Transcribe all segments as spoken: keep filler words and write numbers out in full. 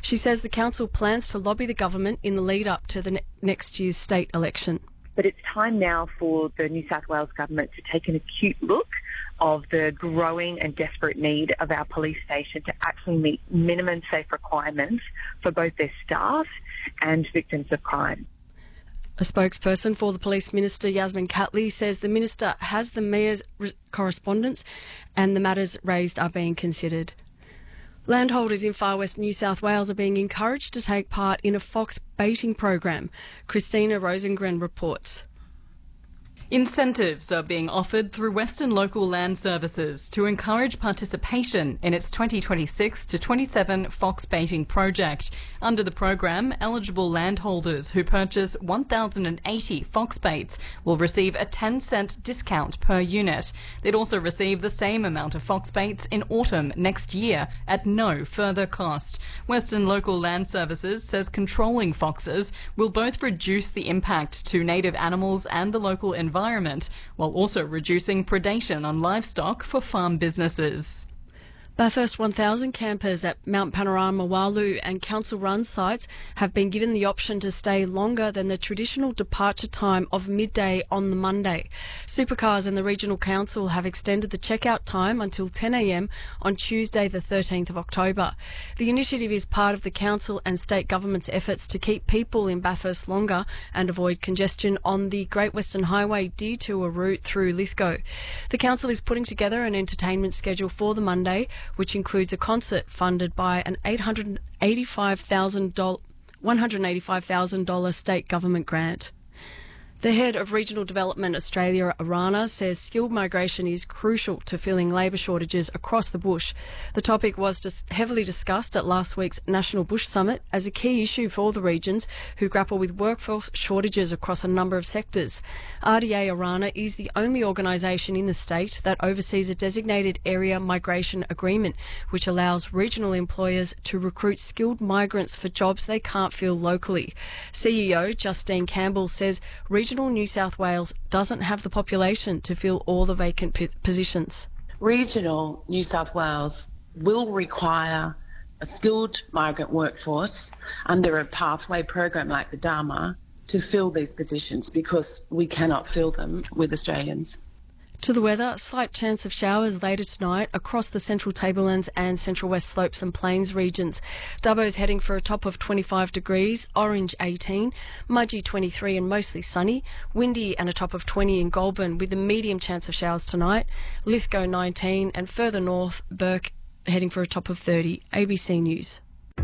She says the council plans to lobby the government in the lead up to the ne- next year's state election. But it's time now for the New South Wales government to take an acute look of the growing and desperate need of our police station to actually meet minimum safe requirements for both their staff and victims of crime. A spokesperson for the Police Minister, Yasmin Catley, says the Minister has the Mayor's re- correspondence and the matters raised are being considered. Landholders in Far West New South Wales are being encouraged to take part in a fox baiting program. Christina Rosengren reports. Incentives are being offered through Western Local Land Services to encourage participation in its twenty twenty-six to twenty-seven fox baiting project. Under the program, eligible landholders who purchase one thousand eighty fox baits will receive a ten cent discount per unit. They'd also receive the same amount of fox baits in autumn next year at no further cost. Western Local Land Services says controlling foxes will both reduce the impact to native animals and the local environment, environment, while also reducing predation on livestock for farm businesses. Bathurst one thousand campers at Mount Panorama, Walu and council-run sites have been given the option to stay longer than the traditional departure time of midday on the Monday. Supercars and the Regional Council have extended the checkout time until ten a m on Tuesday the thirteenth of October. The initiative is part of the council and state government's efforts to keep people in Bathurst longer and avoid congestion on the Great Western Highway detour route through Lithgow. The council is putting together an entertainment schedule for the Monday, which includes a concert funded by an eight hundred eighty-five thousand dollars, one hundred eighty-five thousand dollars state government grant. The head of Regional Development Australia, Arana, says skilled migration is crucial to filling labour shortages across the bush. The topic was dis- heavily discussed at last week's National Bush Summit as a key issue for the regions who grapple with workforce shortages across a number of sectors. R D A Arana is the only organisation in the state that oversees a designated area migration agreement, which allows regional employers to recruit skilled migrants for jobs they can't fill locally. C E O Justine Campbell says regional New South Wales doesn't have the population to fill all the vacant p- positions. Regional New South Wales will require a skilled migrant workforce under a pathway program like the Dharma to fill these positions because we cannot fill them with Australians. To the weather, slight chance of showers later tonight across the central tablelands and central west slopes and plains regions. Dubbo's heading for a top of twenty-five degrees, Orange eighteen, Mudgee twenty-three and mostly sunny, windy and a top of twenty in Goulburn with a medium chance of showers tonight, Lithgow nineteen and further north, Burke heading for a top of thirty. A B C News.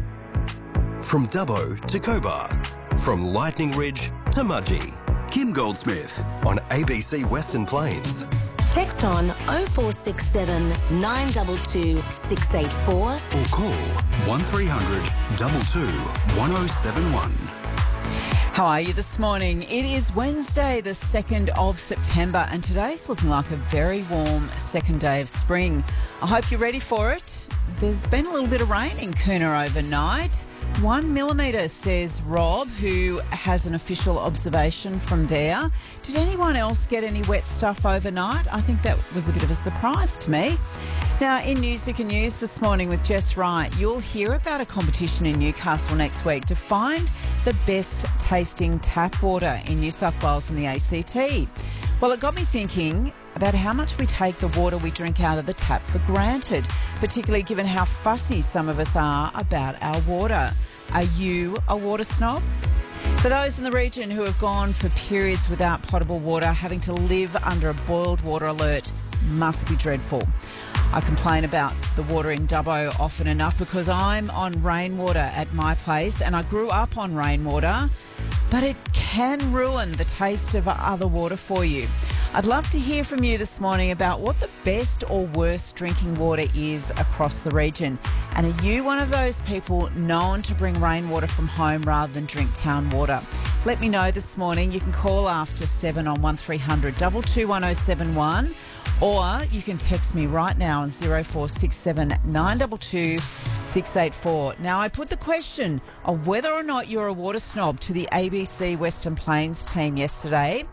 From Dubbo to Cobar, from Lightning Ridge to Mudgee. Kim Goldsmith on A B C Western Plains. Text on oh four six seven, nine two two, six eight four or call one three hundred, two two, one oh seven one. How are you this morning? It is Wednesday, the second of September, and today's looking like a very warm second day of spring. I hope you're ready for it. There's been a little bit of rain in Coona overnight. One millimetre, says Rob, who has an official observation from there. Did anyone else get any wet stuff overnight? I think that was a bit of a surprise to me. Now, in News You Can Use this morning with Jess Wright, you'll hear about a competition in Newcastle next week to find the best tasting tap water in New South Wales and the A C T. Well, it got me thinking about how much we take the water we drink out of the tap for granted, particularly given how fussy some of us are about our water. Are you a water snob? For those in the region who have gone for periods without potable water, having to live under a boiled water alert must be dreadful. I complain about the water in Dubbo often enough because I'm on rainwater at my place and I grew up on rainwater, but it can ruin the taste of other water for you. I'd love to hear from you this morning about what the best or worst drinking water is across the region. And are you one of those people known to bring rainwater from home rather than drink town water? Let me know this morning. You can call after seven on one three hundred, two two one oh seven one, or you can text me right now on oh four six seven, nine two two, six eight four. Now, I put the question of whether or not you're a water snob to the A B C Western Plains team yesterday.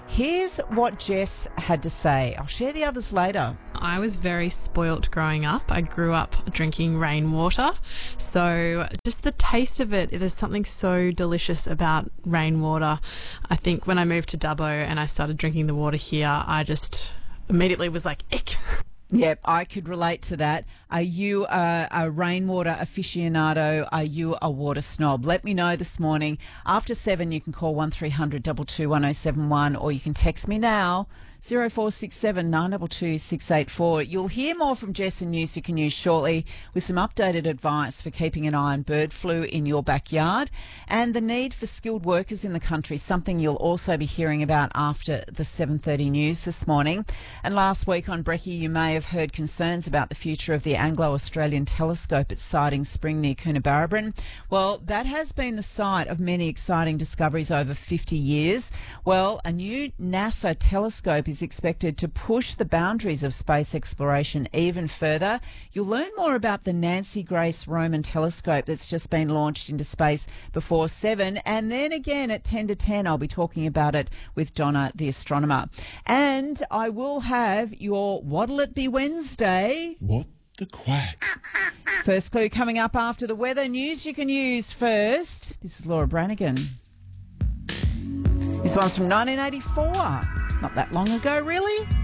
Here's what Jess had to say. I'll share the others later. I was very spoilt growing up. I grew up drinking rainwater. So just the taste of it, there's something so delicious about rainwater. I think when I moved to Dubbo and I started drinking the water here, I just immediately was like, ick. Yep, I could relate to that. Are you a, a rainwater aficionado? Are you a water snob? Let me know this morning. After seven, you can call one three hundred two two one oh seven one or you can text me now, zero four six seven nine two two six eight four. You'll hear more from Jess and News You Can Use shortly with some updated advice for keeping an eye on bird flu in your backyard and the need for skilled workers in the country, something you'll also be hearing about after the seven thirty news this morning. And last week on Brekkie, you may have heard concerns about the future of the Anglo-Australian telescope at Siding Spring near Coonabarabran. Well, that has been the site of many exciting discoveries over fifty years. Well, a new NASA telescope is expected to push the boundaries of space exploration even further. You'll learn more about the Nancy Grace Roman telescope that's just been launched into space before seven. And then again at ten to ten, I'll be talking about it with Donna, the astronomer. And I will have your What'll It Be Wednesday. What the quack? First clue coming up after the weather. News You Can Use first. This is Laura Branigan. This one's from nineteen eighty-four. Not that long ago, really.